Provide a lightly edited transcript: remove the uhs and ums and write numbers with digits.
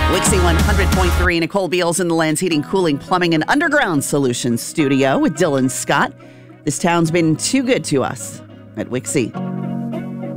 Wixie 100.3, Nicole Beals in the Land's Heating, Cooling, Plumbing, and Underground Solutions studio with Dylan Scott. This town's been too good to us at Wixie.